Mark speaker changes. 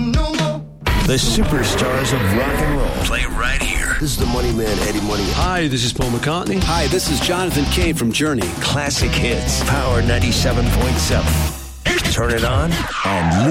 Speaker 1: The superstars of rock and roll play right here.
Speaker 2: This is the Money Man, Eddie Money.
Speaker 3: Hi, this is Paul McCartney.
Speaker 4: Hi, this is Jonathan Cain from Journey.
Speaker 1: Classic hits, Power 97.7. Turn it on and